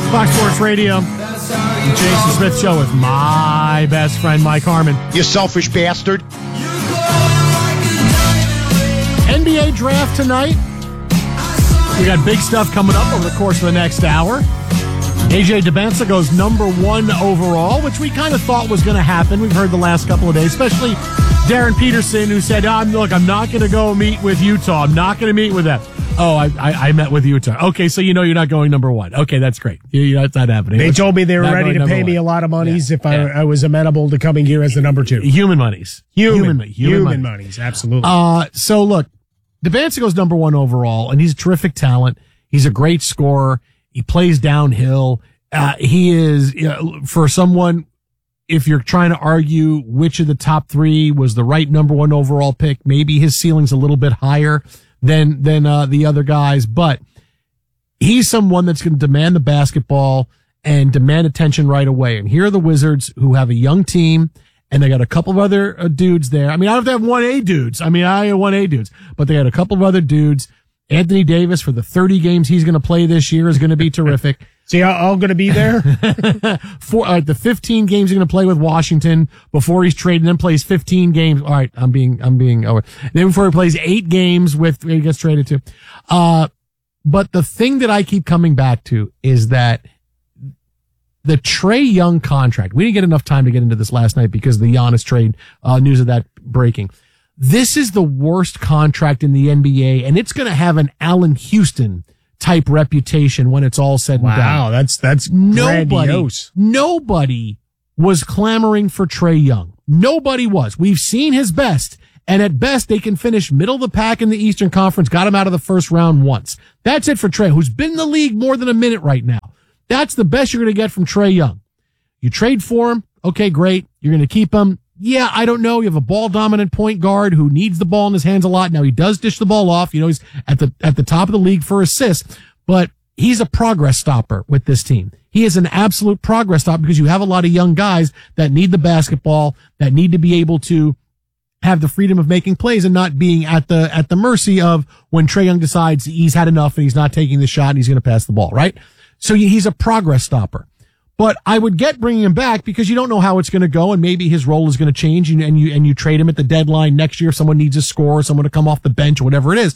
Fox Sports Radio, the Jason Smith Show with my best friend, Mike Harmon. You selfish bastard. NBA draft tonight. We got big stuff coming up over the course of the next hour. AJ Dybantsa goes number 1 overall, which we kind of thought was going to happen. We've heard the last couple of days, especially Darren Peterson, who said, look, I'm not going to go meet with Utah. I'm not going to meet with them. Oh, I met with Utah. Okay, so you know you're not going number 1. Okay, that's great. That's not happening. They told me they were ready to pay me a lot of monies if I was amenable to coming here as the number 2. Human monies. Human monies, absolutely. So look, Dybantsa goes number 1 overall, and he's a terrific talent. He's a great scorer. He plays downhill. He is, for someone, if you're trying to argue which of the top 3 was the right number 1 overall pick, maybe his ceiling's a little bit higher than the other guys, but he's someone that's going to demand the basketball and demand attention right away. And here are the Wizards, who have a young team, and they got a couple of other dudes there. I mean, I don't have to have 1A dudes. I have 1A dudes, but they got a couple of other dudes. Anthony Davis, for the 30 games he's going to play this year, is going to be terrific. So you're all going to be there? For the 15 games he's going to play with Washington before he's traded, and then plays 15 games. All right, I'm being over. Then before he plays 8 games he gets traded to. But the thing that I keep coming back to is that the Trae Young contract, we didn't get enough time to get into this last night because of the Giannis trade, news of that breaking. This is the worst contract in the NBA, and it's going to have an Allen Houston type reputation when it's all said and done. Wow, that's grandiose. Nobody was clamoring for Trae Young. Nobody was. We've seen his best, and at best they can finish middle of the pack in the Eastern Conference, got him out of the first round once. That's it for Trae, who's been in the league more than a minute right now. That's the best you're going to get from Trae Young. You trade for him, okay, great. You're going to keep him. Yeah, I don't know. You have a ball-dominant point guard who needs the ball in his hands a lot. Now, he does dish the ball off. He's at the top of the league for assists, but he's a progress stopper with this team. He is an absolute progress stopper because you have a lot of young guys that need the basketball, that need to be able to have the freedom of making plays and not being at the mercy of when Trae Young decides he's had enough and he's not taking the shot and he's going to pass the ball, right? So he's a progress stopper. But I would get bringing him back because you don't know how it's going to go, and maybe his role is going to change, and you trade him at the deadline next year if someone needs a scorer, someone to come off the bench, or whatever it is.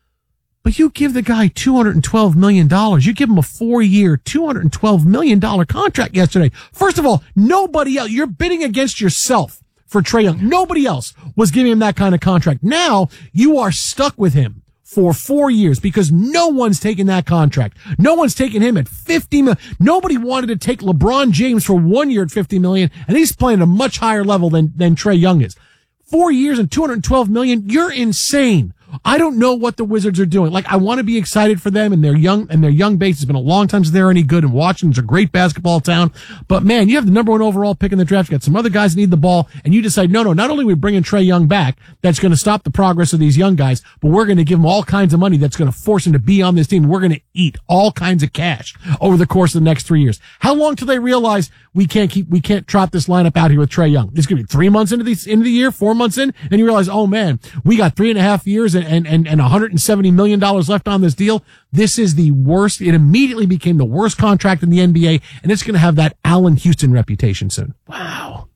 But you give the guy $212 million. You give him a 4-year, $212 million contract yesterday. First of all, nobody else, you're bidding against yourself for Trae Young. Nobody else was giving him that kind of contract. Now you are stuck with him for 4 years because no one's taken that contract. No one's taken him at $50 million. Nobody wanted to take LeBron James for 1 year at $50 million, and he's playing at a much higher level than Trae Young is. 4 years and $212 million. You're insane. I don't know what the Wizards are doing. Like, I want to be excited for them and their young base. It's been a long time since they're any good, and Washington's a great basketball town. But man, you have the number 1 overall pick in the draft. You got some other guys that need the ball, and you decide, no, not only are we bringing Trae Young back, that's going to stop the progress of these young guys, but we're going to give them all kinds of money that's going to force them to be on this team. We're going to eat all kinds of cash over the course of the next 3 years. How long till they realize we can't trot this lineup out here with Trae Young? It's going to be 3 months into the year, 4 months in, and you realize, oh man, we got 3.5 years and $170 million left on this deal. This is the worst. It immediately became the worst contract in the NBA, and it's going to have that Allen Houston reputation soon. Wow.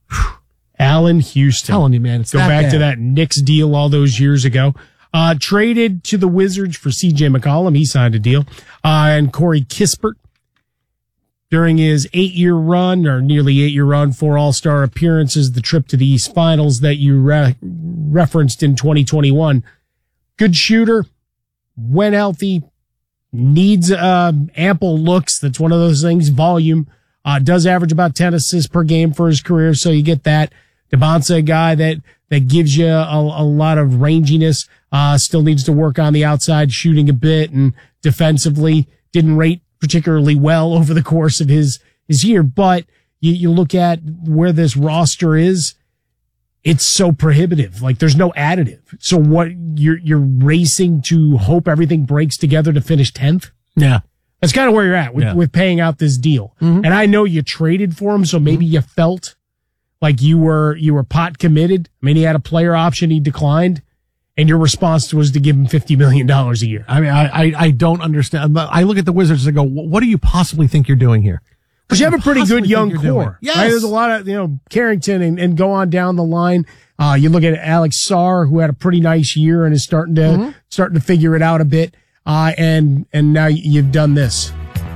Allen Houston. I'm telling you, man, it's Go back to that Knicks deal all those years ago. Traded to the Wizards for C.J. McCollum. He signed a deal. And Corey Kispert. During his 8-year run, or nearly 8-year run, 4 All-Star appearances, the trip to the East Finals that you referenced in 2021. Good shooter, when healthy, needs ample looks. That's one of those things. Volume. Does average about 10 assists per game for his career, so you get that. Dybantsa, a guy that gives you a lot of ranginess. Still needs to work on the outside shooting a bit, and defensively didn't rate particularly well over the course of his year. But you look at where this roster is, it's so prohibitive. Like, there's no additive. So what, you're racing to hope everything breaks together to finish 10th? Yeah. That's kind of where you're at with paying out this deal. Mm-hmm. And I know you traded for him, so maybe you felt like you were pot committed. I mean, he had a player option he declined, and your response was to give him $50 million a year. I mean, I don't understand. I look at the Wizards and go, what do you possibly think you're doing here? Because you have a pretty good young core. Yes. Right? There's a lot of, Carrington and go on down the line. You look at Alex Sarr, who had a pretty nice year and is starting to figure it out a bit. And now you've done this.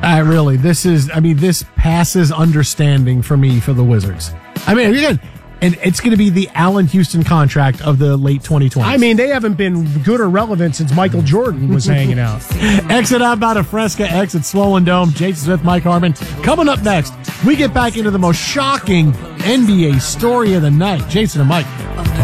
This passes understanding for me for the Wizards. I mean, again, and it's going to be the Allen Houston contract of the late 2020s. I mean, they haven't been good or relevant since Michael Jordan was hanging out. Exit out about a Fresca, exit Swollen Dome. Jason Smith, Mike Harmon. Coming up next, we get back into the most shocking NBA story of the night. Jason and Mike.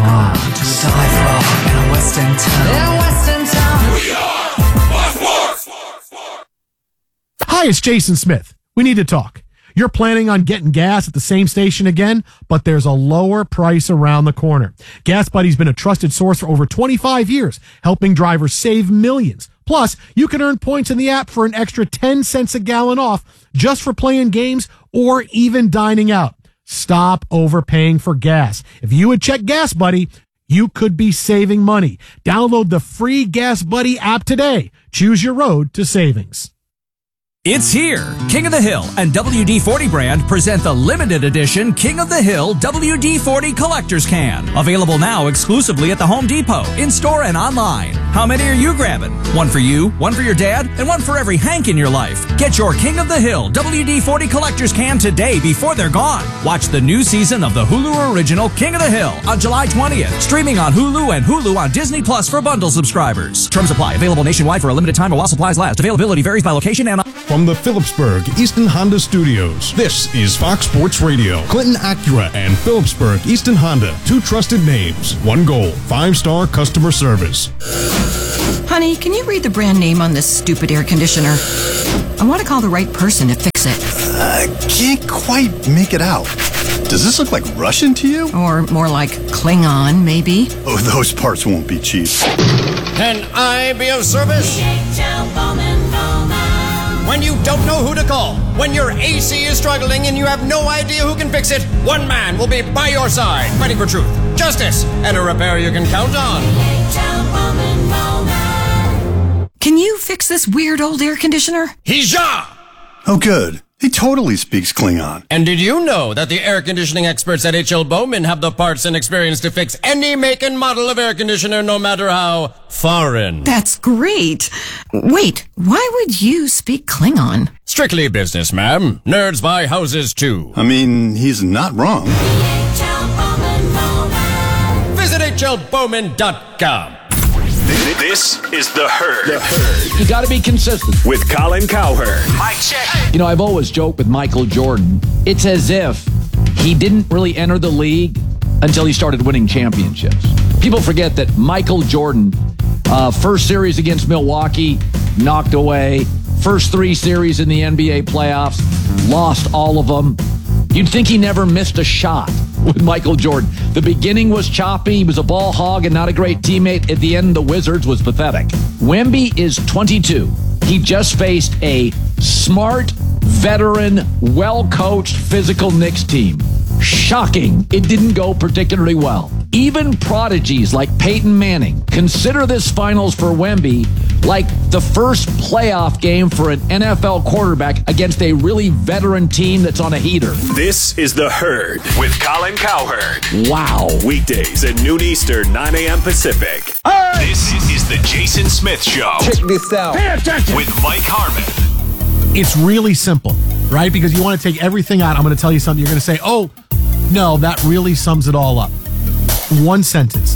Hi, it's Jason Smith. We need to talk. You're planning on getting gas at the same station again, but there's a lower price around the corner. Gas Buddy's been a trusted source for over 25 years, helping drivers save millions. Plus, you can earn points in the app for an extra 10 cents a gallon off just for playing games or even dining out. Stop overpaying for gas. If you would check Gas Buddy, you could be saving money. Download the free Gas Buddy app today. Choose your road to savings. It's here. King of the Hill and WD-40 brand present the limited edition King of the Hill WD-40 Collector's Can. Available now exclusively at the Home Depot, in-store and online. How many are you grabbing? One for you, one for your dad, and one for every Hank in your life. Get your King of the Hill WD-40 Collector's Can today before they're gone. Watch the new season of the Hulu original King of the Hill on July 20th. Streaming on Hulu and Hulu on Disney Plus for bundle subscribers. Terms apply. Available nationwide for a limited time or while supplies last. Availability varies by location and... From the Phillipsburg Easton Honda Studios, this is Fox Sports Radio. Clinton Acura and Phillipsburg Easton Honda, two trusted names, one goal, 5-star customer service. Honey, can you read the brand name on this stupid air conditioner? I want to call the right person to fix it. I can't quite make it out. Does this look like Russian to you? Or more like Klingon, maybe? Oh, those parts won't be cheap. Can I be of service? When you don't know who to call, when your AC is struggling and you have no idea who can fix it, one man will be by your side, fighting for truth, justice, and a repair you can count on. Can you fix this weird old air conditioner? Hija! Oh, good. He totally speaks Klingon. And did you know that the air conditioning experts at H.L. Bowman have the parts and experience to fix any make and model of air conditioner, no matter how foreign? That's great. Wait, why would you speak Klingon? Strictly business, ma'am. Nerds buy houses, too. I mean, he's not wrong. Visit hlbowman.com. This is The Herd. The Herd. You got to be consistent. With Colin Cowherd. Mic check. I've always joked with Michael Jordan. It's as if he didn't really enter the league until he started winning championships. People forget that Michael Jordan, first series against Milwaukee, knocked away. First 3 series in the NBA playoffs, lost all of them. You'd think he never missed a shot with Michael Jordan. The beginning was choppy. He was a ball hog and not a great teammate. At the end, the Wizards was pathetic. Wemby is 22. He just faced a smart, veteran, well-coached, physical Knicks team. Shocking. It didn't go particularly well. Even prodigies like Peyton Manning consider this finals for Wemby like the first playoff game for an NFL quarterback against a really veteran team that's on a heater. This is The Herd with Colin Cowherd. Wow. Weekdays at noon Eastern, 9 a.m. Pacific. Hey! This is the Jason Smith Show. Check this out. Pay attention. With Mike Harmon. It's really simple, right? Because you want to take everything out. I'm going to tell you something. You're going to say, oh, no, that really sums it all up. One sentence.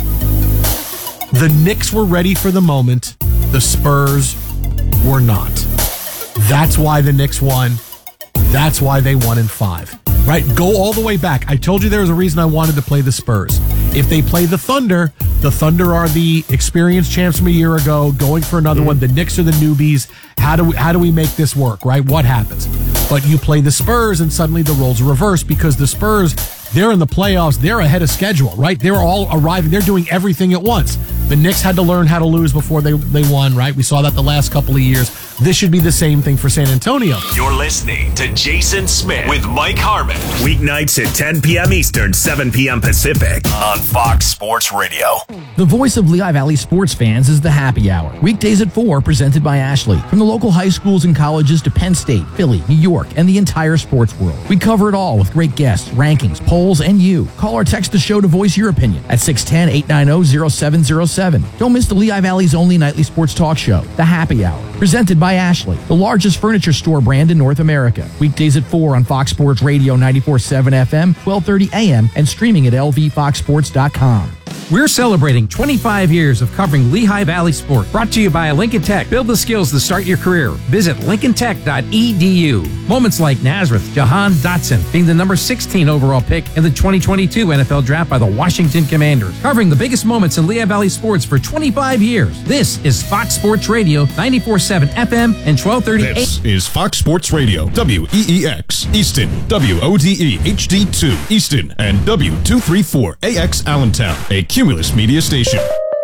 The Knicks were ready for the moment. The Spurs were not. That's why the Knicks won. That's why they won in 5. Right? Go all the way back. I told you there was a reason I wanted to play the Spurs. If they play the Thunder are the experienced champs from a year ago, going for another one. The Knicks are the newbies. How do we make this work, right? What happens? But you play the Spurs and suddenly the roles are reversed because the Spurs, they're in the playoffs. They're ahead of schedule, right? They're all arriving. They're doing everything at once. The Knicks had to learn how to lose before they won, right? We saw that the last couple of years. This should be the same thing for San Antonio. You're listening to Jason Smith with Mike Harmon. Weeknights at 10 p.m. Eastern, 7 p.m. Pacific on Fox Sports Radio. The voice of Lehigh Valley sports fans is the Happy Hour. Weekdays at 4, presented by Ashley. From the local high schools and colleges to Penn State, Philly, New York, and the entire sports world. We cover it all with great guests, rankings, polls, and you. Call or text the show to voice your opinion at 610-890-0707. Don't miss the Lehigh Valley's only nightly sports talk show, The Happy Hour, presented by Ashley, the largest furniture store brand in North America. Weekdays at 4 on Fox Sports Radio 94.7 FM, 1230 AM, and streaming at lvfoxsports.com. We're celebrating 25 years of covering Lehigh Valley sport. Brought to you by Lincoln Tech. Build the skills to start your career. Visit lincolntech.edu. Moments like Nazareth Jahan Dotson being the number 16 overall pick in the 2022 NFL Draft by the Washington Commanders. Covering the biggest moments in Lehigh Valley sports for 25 years. This is Fox Sports Radio 94.7 FM and 1230 AM. This is Fox Sports Radio, WEEX, Easton, WODE HD2, Easton, and W234AX Allentown, a Cumulus Media station.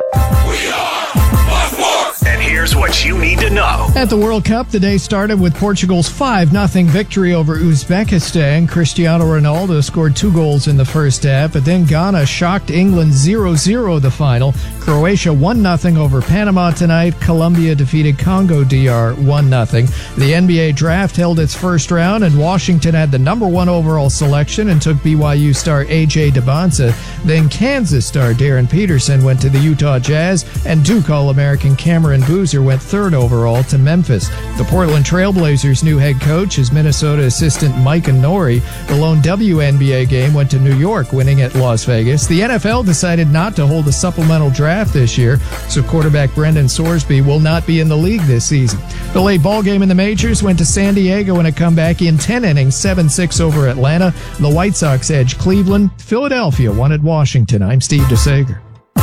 And here's what you need to know. At the World Cup, the day started with Portugal's 5-0 victory over Uzbekistan. Cristiano Ronaldo scored 2 goals in the first half, but then Ghana shocked England 0-0 the final. Croatia 1-0 over Panama tonight. Colombia defeated Congo DR 1-0. The NBA draft held its first round, and Washington had the number 1 overall selection and took BYU star A.J. Debonsa. Then Kansas star Darren Peterson went to the Utah Jazz, and Duke All-American Cameron Boozer went 3rd overall to Memphis. The Portland Trailblazers' new head coach is Minnesota assistant Micah Nori. The lone WNBA game went to New York, winning at Las Vegas. The NFL decided not to hold a supplemental draft this year, so quarterback Brendan Sorsby will not be in the league this season. The late ball game in the majors went to San Diego in a comeback in 10 innings, 7-6 over Atlanta. The White Sox edged Cleveland. Philadelphia won at Washington. I'm Steve DeSager.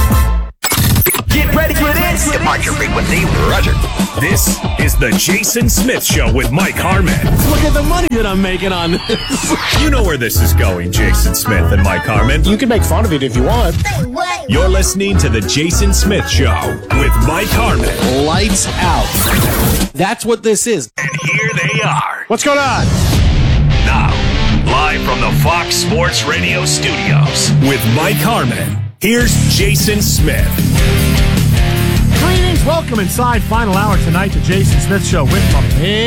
Get ready for this. Departure frequency, Roger. This is the Jason Smith Show with Mike Harmon. Look at the money that I'm making on this. You know where this is going, Jason Smith and Mike Harmon. You can make fun of it if you want. You're listening to the Jason Smith Show with Mike Harmon. Lights out. That's what this is. And here they are. What's going on? Now, live from the Fox Sports Radio studios with Mike Harmon. Here's Jason Smith. Greetings, welcome inside final hour tonight to Jason Smith Show with my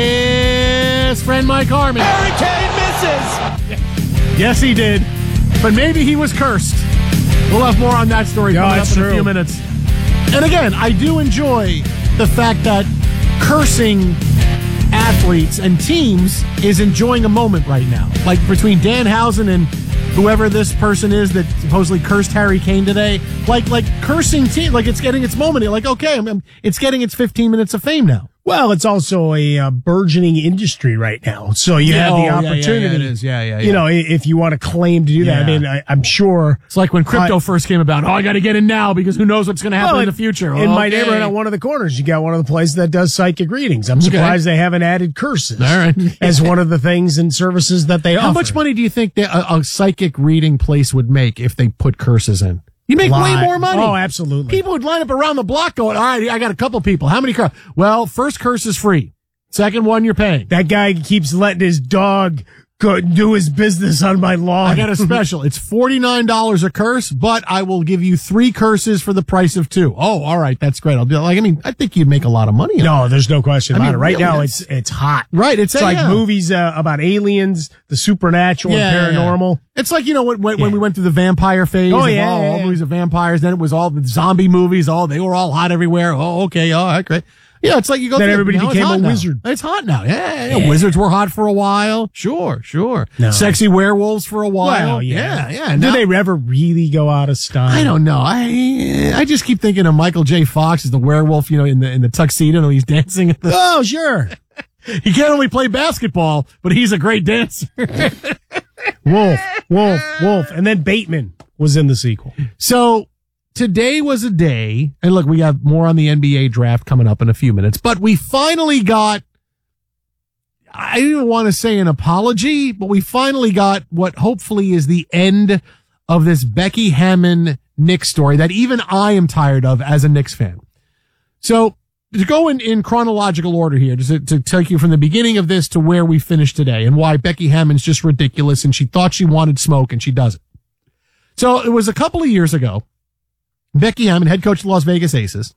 best friend Mike Harmon. Hurricane misses. Yes, he did, but maybe he was cursed. We'll have more on that story coming up in a few minutes. And again, I do enjoy the fact that cursing athletes and teams is enjoying a moment right now. Like between Danhausen and whoever this person is that supposedly cursed Harry Kane today, like cursing team, like it's getting its moment. Like, okay, it's getting its 15 minutes of fame now. Well, it's also a burgeoning industry right now. So you have the opportunity. Yeah, it is. Yeah. You know, if you want to claim to do that, I mean, I'm sure. It's like when crypto first came about. I got to get in now because who knows what's going to happen in the future. In my neighborhood on one of the corners, you got one of the places that does psychic readings. I'm surprised they haven't added curses as one of the things and services that they offer. How much money do you think that a psychic reading place would make if they put curses in? You make way more money. Oh, absolutely. People would line up around the block going, all right, I got a couple people. How many curses? Well, first curse is free. Second one, you're paying. That guy keeps letting his dog go do his business on my lawn. I got a special. It's $49 a curse, but I will give you 3 curses for the price of 2. Oh, all right. That's great. I'll do it. I think you'd make a lot of money. No, there's no question about it. Right now, it's hot. Right. It's like movies about aliens, the supernatural, and paranormal. Yeah. It's like, when we went through the vampire phase. Oh, all movies of vampires. Then it was all the zombie movies. They were all hot everywhere. Oh, okay. All right, great. Yeah, it's like you go then through. Everybody became a wizard. It's hot now. Yeah. Wizards were hot for a while. Sure. No. Sexy werewolves for a while. Well, yeah. Do they ever really go out of style? I don't know. I just keep thinking of Michael J. Fox as the werewolf, in the tuxedo when he's dancing. Oh, sure. He can't only play basketball, but he's a great dancer. Wolf. And then Bateman was in the sequel. So today was a day, and look, we have more on the NBA draft coming up in a few minutes, but we finally got, I didn't even want to say an apology, but we finally got what hopefully is the end of this Becky Hammon Knicks story that even I am tired of as a Knicks fan. So to go in chronological order here, just to take you from the beginning of this to where we finished today and why Becky Hammon's just ridiculous and she thought she wanted smoke and she doesn't. So it was a couple of years ago. Becky Hammon, head coach of the Las Vegas Aces,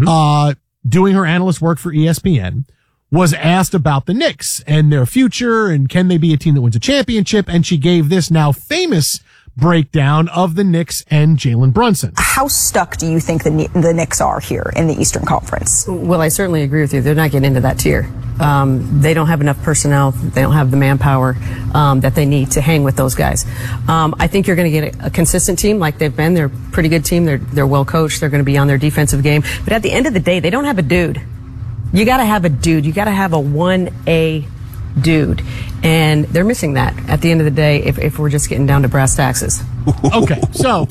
doing her analyst work for ESPN, was asked about the Knicks and their future and can they be a team that wins a championship? And she gave this now famous breakdown of the Knicks and Jalen Brunson. How stuck do you think the Knicks are here in the Eastern Conference? Well, I certainly agree with you. They're not getting into that tier. They don't have enough personnel. They don't have the manpower that they need to hang with those guys. I think you're going to get a consistent team like they've been. They're a pretty good team. They're well coached. They're going to be on their defensive game. But at the end of the day, they don't have a dude. You got to have a dude. You got to have a 1A dude. And they're missing that at the end of the day if we're just getting down to brass taxes. Okay, so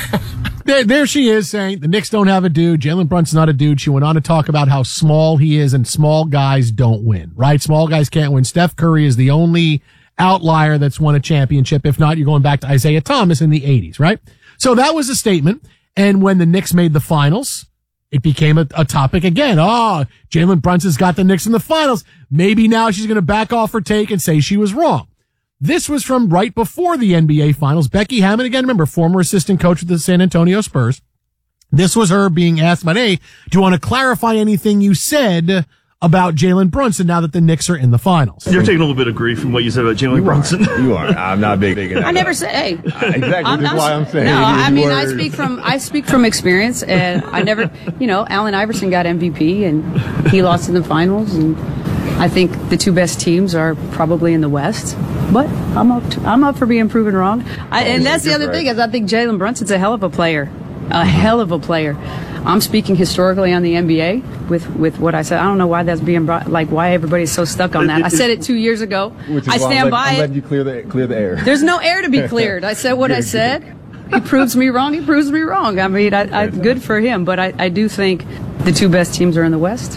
there she is saying the Knicks don't have a dude. Jalen Brunson's not a dude. She went on to talk about how small he is and small guys don't win, right? Small guys can't win. Steph Curry is the only outlier that's won a championship. If not, you're going back to Isaiah Thomas in the 80s, right? So that was a statement. And when the Knicks made the finals, it became a topic again. Oh, Jalen Brunson's got the Knicks in the finals. Maybe now she's going to back off her take and say she was wrong. This was from right before the NBA finals. Becky Hammon, again, remember, former assistant coach of the San Antonio Spurs. This was her being asked about, hey, do you want to clarify anything you said about Jalen Brunson now that the Knicks are in the finals? You're taking a little bit of grief from what you said about Jalen Brunson. You are. I'm not big in that. I never say, hey. Exactly. That's why I'm saying. No, I mean, words. I speak from experience, and I never, Allen Iverson got MVP, and he lost in the finals, and I think the two best teams are probably in the West. But I'm up for being proven wrong. And that's the other thing is I think Jalen Brunson's a hell of a player. A hell of a player. I'm speaking historically on the NBA with what I said. I don't know why that's being brought, like why everybody's so stuck on that. I said it 2 years ago. I stand by it. I'm letting you clear the air. There's no air to be cleared. I said what I said. He proves me wrong. He proves me wrong. I mean, good for him. But I do think the two best teams are in the West.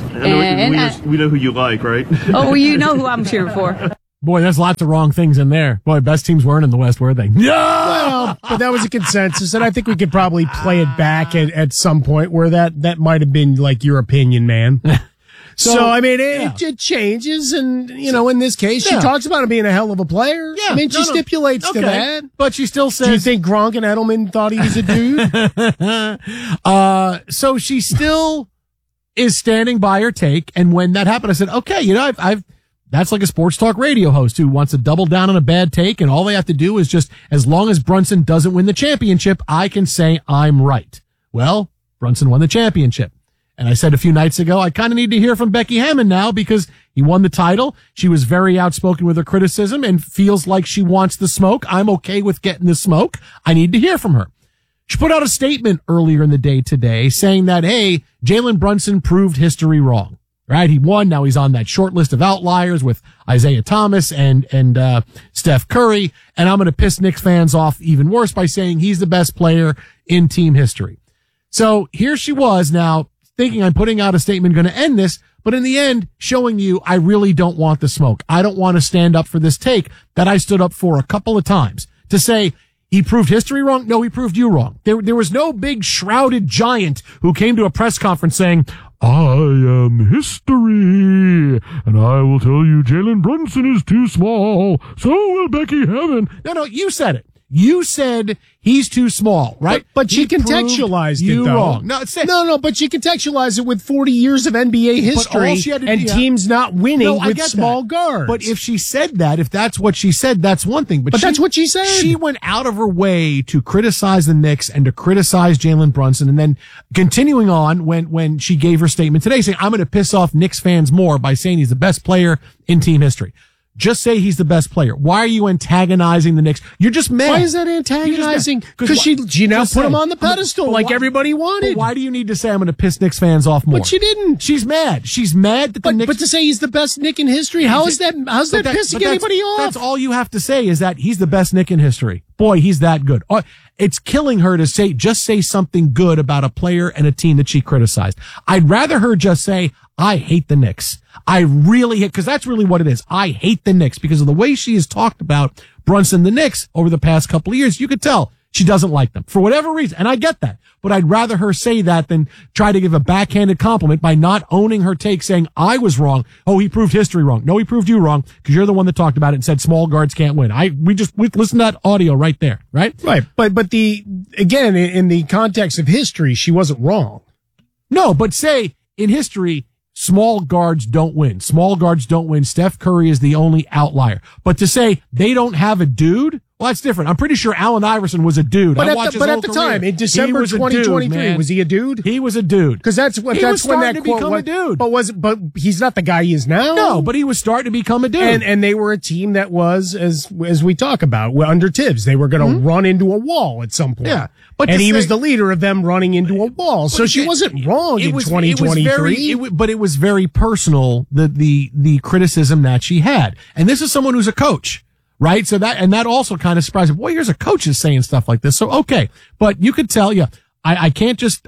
We know who you like, right? Oh, well, you know who I'm cheering for. Boy, there's lots of wrong things in there. Boy, best teams weren't in the West, were they? No! Well, but that was a consensus, and I think we could probably play it back at some point where that might have been like your opinion, man. So I mean, it changes, and in this case, she talks about him being a hell of a player. Yeah, I mean, she stipulates to that, but she still says. Do you think Gronk and Edelman thought he was a dude? So she still is standing by her take, and when that happened, I said, okay, I've. That's like a sports talk radio host who wants to double down on a bad take, and all they have to do is just, as long as Brunson doesn't win the championship, I can say I'm right. Well, Brunson won the championship. And I said a few nights ago, I kind of need to hear from Becky Hammon now because he won the title. She was very outspoken with her criticism and feels like she wants the smoke. I'm okay with getting the smoke. I need to hear from her. She put out a statement earlier in the day today saying that, hey, Jalen Brunson proved history wrong. Right? He won. Now he's on that short list of outliers with Isaiah Thomas and Steph Curry. And I'm going to piss Knicks fans off even worse by saying he's the best player in team history. So here she was now thinking I'm putting out a statement going to end this, but in the end showing you I really don't want the smoke. I don't want to stand up for this take that I stood up for a couple of times to say he proved history wrong. No, he proved you wrong. There was no big shrouded giant who came to a press conference saying, I am history, and I will tell you Jalen Brunson is too small, so will Becky Hammon. No, you said it. You said he's too small, right? But she contextualized it, though. Wrong. No, but she contextualized it with 40 years of NBA history and teams not winning with small guards. But if she said that, if that's what she said, that's one thing. But that's what she said. She went out of her way to criticize the Knicks and to criticize Jalen Brunson, and then continuing on when she gave her statement today saying, I'm going to piss off Knicks fans more by saying he's the best player in team history. Just say he's the best player. Why are you antagonizing the Knicks? You're just mad. Why is that antagonizing? Because she now put him on the pedestal like everybody wanted. But why do you need to say I'm going to piss Knicks fans off more? But she didn't. She's mad. She's mad that the Knicks. But to say he's the best Knick in history, how's that pissing anybody off? That's all you have to say is that he's the best Knick in history. Boy, he's that good. It's killing her to say something good about a player and a team that she criticized. I'd rather her just say, I hate the Knicks. I really hate, because that's really what it is. I hate the Knicks because of the way she has talked about Brunson, the Knicks over the past couple of years. You could tell She doesn't like them for whatever reason. And I get that, but I'd rather her say that than try to give a backhanded compliment by not owning her take, saying I was wrong. Oh, he proved history wrong. No, he proved you wrong because you're the one that talked about it and said small guards can't win. We listened to that audio right there, right? Right. But again, in the context of history, she wasn't wrong. No, but say in history, small guards don't win. Small guards don't win. Steph Curry is the only outlier. But to say they don't have a dude, well, that's different. I'm pretty sure Allen Iverson was a dude. But at the time, in December 2023, was he a dude? He was a dude. Because that's when that quote was. A dude. But he's not the guy he is now. No, but he was starting to become a dude. And they were a team that was, as we talk about, under Tibbs, they were going to run into a wall at some point. Yeah. And he was the leader of them running into a wall. So she wasn't wrong in 2023. But it was very personal, the criticism that she had. And this is someone who's a coach. Right. So that also kind of surprised me. Boy, here's a coach is saying stuff like this. So, okay. But you could tell, I can't just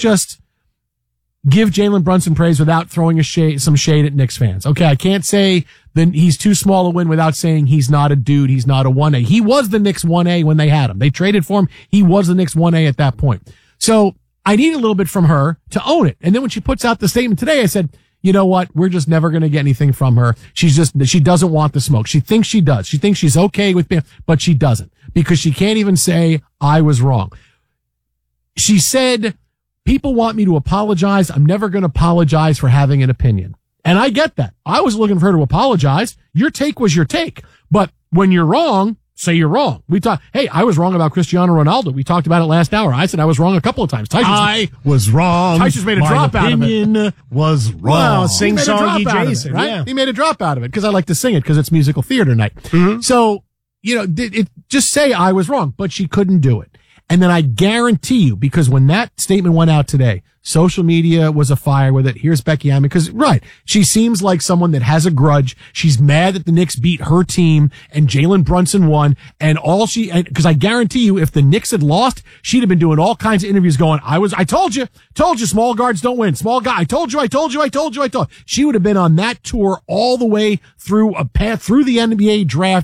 give Jalen Brunson praise without throwing some shade at Knicks fans. Okay. I can't say that he's too small a win without saying he's not a dude. He's not a 1A. He was the Knicks 1A when they had him. They traded for him. He was the Knicks 1A at that point. So I need a little bit from her to own it. And then when she puts out the statement today, I said, you know what? We're just never going to get anything from her. She doesn't want the smoke. She thinks she does. She thinks she's okay with me, but she doesn't because she can't even say I was wrong. She said, people want me to apologize. I'm never going to apologize for having an opinion. And I get that. I was looking for her to apologize. Your take was your take, but when you're wrong, say you're wrong. Hey, I was wrong about Cristiano Ronaldo. We talked about it last hour. I said I was wrong a couple of times. I was wrong. Tyson's made a drop out of it. My opinion was wrong. Well, sing-songy Jason, right? Yeah. He made a drop out of it because I like to sing it because it's musical theater night. Mm-hmm. So, just say I was wrong, but she couldn't do it. And then I guarantee you, because when that statement went out today, social media was afire with it. Here's Becky Hammon. Because, right, she seems like someone that has a grudge. She's mad that the Knicks beat her team and Jalen Brunson won. And because I guarantee you, if the Knicks had lost, she'd have been doing all kinds of interviews going, I told you, small guards don't win. Small guy, I told you. She would have been on that tour all the way through the NBA draft